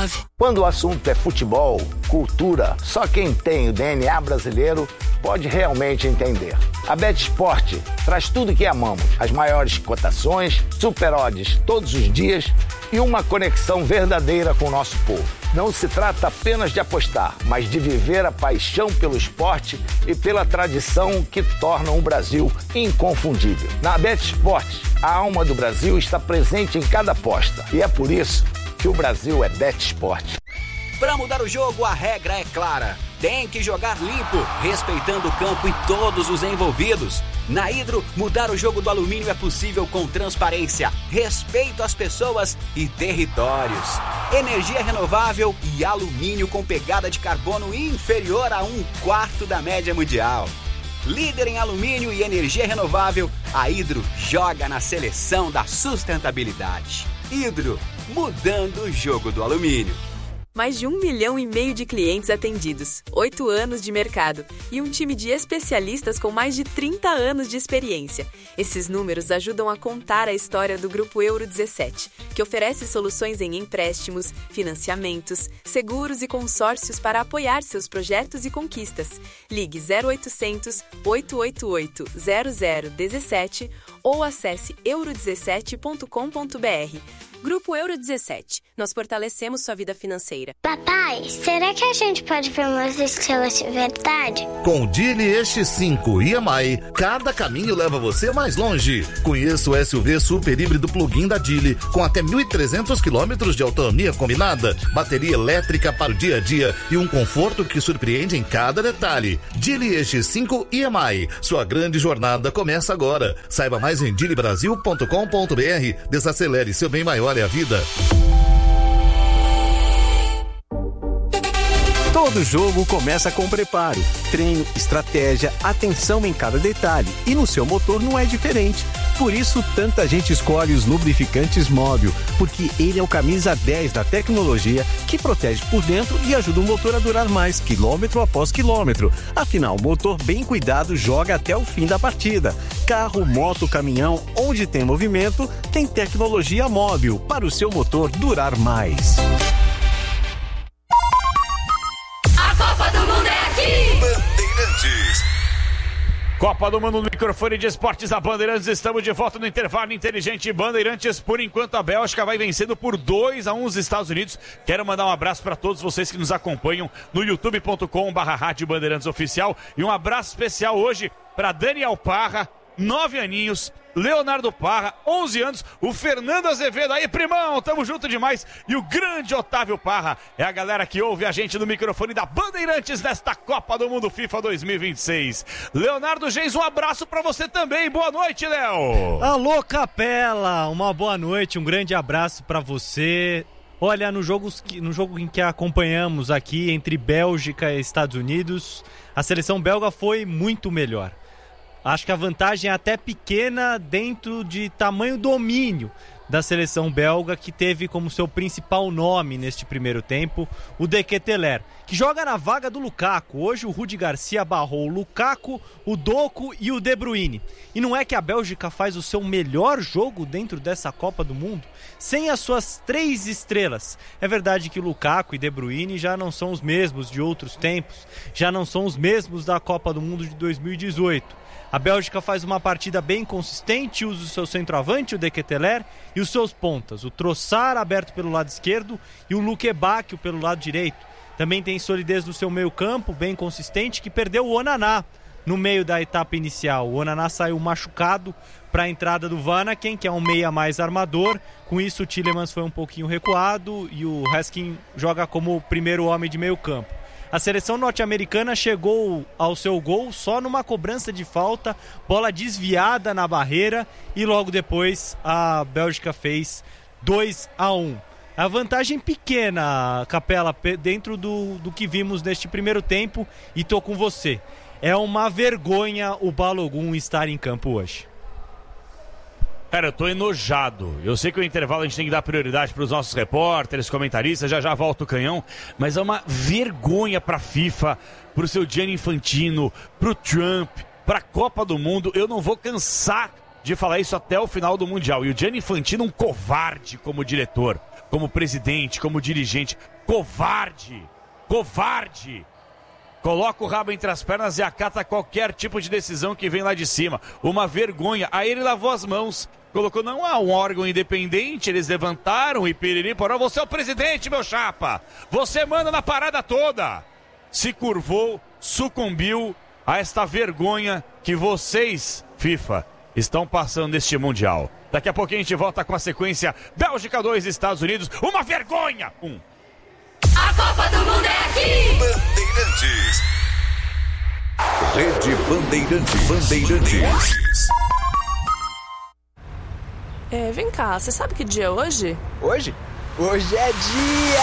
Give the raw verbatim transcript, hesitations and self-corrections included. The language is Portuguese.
nove. Quando o assunto é futebol, cultura, só quem tem o D N A brasileiro pode realmente entender. A BetSport traz tudo que amamos, as maiores cotações, super odds todos os dias e uma conexão verdadeira com o nosso povo. Não se trata apenas de apostar, mas de viver a paixão pelo esporte e pela tradição que tornam o Brasil inconfundível. Na BetSport, a alma do Brasil está presente em cada aposta e é por isso que o Brasil é BetSport. Para mudar o jogo, a regra é clara. Tem que jogar limpo, respeitando o campo e todos os envolvidos. Na Hidro, mudar o jogo do alumínio é possível com transparência, respeito às pessoas e territórios. Energia renovável e alumínio com pegada de carbono inferior a um quarto da média mundial. Líder em alumínio e energia renovável, a Hidro joga na seleção da sustentabilidade. Hidro, mudando o jogo do alumínio. Mais de um milhão e meio de clientes atendidos, oito anos de mercado e um time de especialistas com mais de trinta anos de experiência. Esses números ajudam a contar a história do Grupo Euro dezessete, que oferece soluções em empréstimos, financiamentos, seguros e consórcios para apoiar seus projetos e conquistas. Ligue zero oitocentos, oito oito oito, zero zero um sete ou acesse euro dezessete ponto com ponto br. Grupo Euro dezessete. Nós fortalecemos sua vida financeira. Papai, será que a gente pode ver umas estrelas de verdade? Com o Geely E X cinco e M I, cada caminho leva você mais longe. Conheça o S U V super híbrido plug-in da Geely, com até mil e trezentos quilômetros de autonomia combinada, bateria elétrica para o dia a dia e um conforto que surpreende em cada detalhe. Geely E X cinco e M I. Sua grande jornada começa agora. Saiba mais em geely brasil ponto com ponto br. Desacelere seu bem maior. A vida. Todo jogo começa com preparo, treino, estratégia, atenção em cada detalhe. E no seu motor não é diferente. Por isso, tanta gente escolhe os lubrificantes Móbil, porque ele é o camisa dez da tecnologia que protege por dentro e ajuda o motor a durar mais, quilômetro após quilômetro. Afinal, o motor bem cuidado joga até o fim da partida. Carro, moto, caminhão, onde tem movimento, tem tecnologia Móbil para o seu motor durar mais. A Copa do Mundo é aqui! Bandeirantes. Copa do Mundo no microfone de esportes da Bandeirantes. Estamos de volta no intervalo inteligente Bandeirantes. Por enquanto a Bélgica vai vencendo por dois a um os Estados Unidos. Quero mandar um abraço para todos vocês que nos acompanham no youtube ponto com barra rádio Bandeirantes Oficial. E um abraço especial hoje para Daniel Parra, nove aninhos, Leonardo Parra, onze anos, o Fernando Azevedo, aí primão, tamo junto demais, e o grande Otávio Parra, é a galera que ouve a gente no microfone da Bandeirantes nesta Copa do Mundo FIFA dois mil e vinte e seis. Leonardo Geis, um abraço pra você também, boa noite, Léo! Alô, Capela, uma boa noite, um grande abraço pra você. Olha, no jogo, no jogo em que acompanhamos aqui entre Bélgica e Estados Unidos, a seleção belga foi muito melhor. Acho que a vantagem é até pequena dentro de tamanho domínio da seleção belga, que teve como seu principal nome neste primeiro tempo o De Ketelaere, que joga na vaga do Lukaku. Hoje o Rudi Garcia barrou o Lukaku, o Doku e o De Bruyne. E não é que a Bélgica faz o seu melhor jogo dentro dessa Copa do Mundo? Sem as suas três estrelas. É verdade que Lukaku e De Bruyne já não são os mesmos de outros tempos, já não são os mesmos da Copa do Mundo de dois mil e dezoito. A Bélgica faz uma partida bem consistente, usa o seu centroavante, o De Ketelaere, e os seus pontas, o Trossard aberto pelo lado esquerdo e o Luque Bacchio pelo lado direito. Também tem solidez no seu meio campo, bem consistente, que perdeu o Onaná no meio da etapa inicial. O Onaná saiu machucado para a entrada do Vanaken, que é um meia mais armador. Com isso o Tielemans foi um pouquinho recuado e o Heskin joga como primeiro homem de meio campo. A seleção norte-americana chegou ao seu gol só numa cobrança de falta, bola desviada na barreira, e logo depois a Bélgica fez dois a um. A vantagem pequena, Capela, dentro do, do que vimos neste primeiro tempo, e tô com você. É uma vergonha o Balogun estar em campo hoje. Cara, eu tô enojado. Eu sei que o intervalo a gente tem que dar prioridade para os nossos repórteres, comentaristas, já já volta o canhão, mas é uma vergonha pra FIFA, pro seu Gianni Infantino, pro Trump, pra Copa do Mundo. Eu não vou cansar de falar isso até o final do Mundial. E o Gianni Infantino um covarde como diretor. como presidente, como dirigente. Covarde! Covarde! Coloca o rabo entre as pernas e acata qualquer tipo de decisão que vem lá de cima. Uma vergonha. Aí ele lavou as mãos. Colocou, não há um órgão independente, eles levantaram e piriri, porão. Você é o presidente, meu chapa. Você manda na parada toda. Se curvou, sucumbiu a esta vergonha que vocês, FIFA, estão passando neste Mundial. Daqui a pouquinho a gente volta com a sequência Bélgica dois, Estados Unidos. Uma vergonha! Um. A Copa do Mundo é aqui! Bandeirantes. Rede Bandeirantes. Bandeirantes. É, vem cá, você sabe que dia é hoje? Hoje? Hoje é dia